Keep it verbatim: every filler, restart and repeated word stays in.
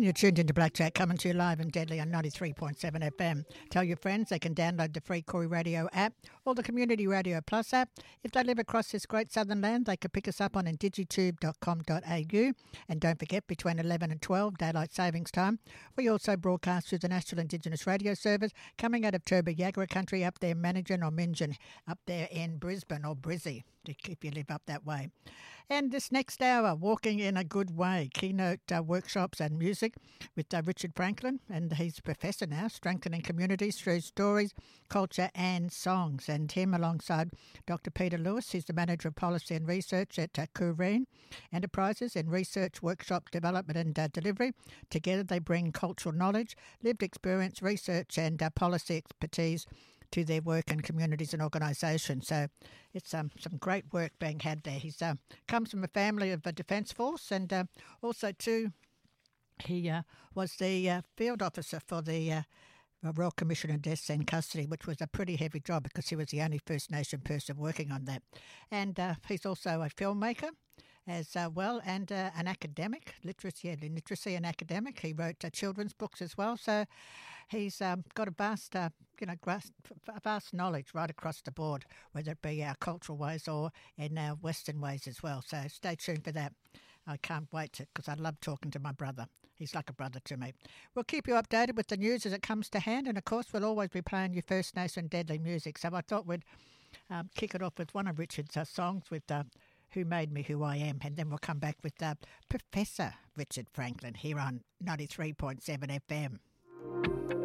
You're tuned into Blackjack, coming to you live and deadly on ninety-three point seven F M. Tell your friends they can download the free Corey Radio app or the Community Radio Plus app. If they live across this great southern land, they can pick us up on indigitube dot com dot a u. And don't forget, between eleven and twelve, Daylight Savings Time, we also broadcast through the National Indigenous Radio Service coming out of Turbo Yagara country up there, Mannigan or Minjan, up there in Brisbane or Brizzy, if you live up that way. And this next hour, Walking in a Good Way, keynote uh, workshops and music with uh, Richard Franklin, and he's a professor now, strengthening communities through stories, culture and songs. And him alongside Doctor Peter Lewis, he's the Manager of Policy and Research at uh, Cooreen Enterprises in Research, Workshop, Development and uh, Delivery. Together they bring cultural knowledge, lived experience, research and uh, policy expertise to their work in communities and organisations. So it's um, some great work being had there. He's uh, comes from a family of the Defence Force, and uh, also too he uh, was the uh, field officer for the uh, Royal Commission on Deaths in Custody, which was a pretty heavy job because he was the only First Nation person working on that. And uh, he's also a filmmaker as uh, well, and uh, an academic, literacy, yeah, literacy and academic. He wrote uh, children's books as well, so he's um, got a vast, uh, you know, vast, vast knowledge right across the board, whether it be our cultural ways or in our Western ways as well. So stay tuned for that. I can't wait to, because I love talking to my brother. He's like a brother to me. We'll keep you updated with the news as it comes to hand, and of course we'll always be playing your First Nation deadly music. So I thought we'd um, kick it off with one of Richard's uh, songs with uh, Who Made Me Who I Am, and then we'll come back with uh, Professor Richard Franklin here on ninety-three point seven F M.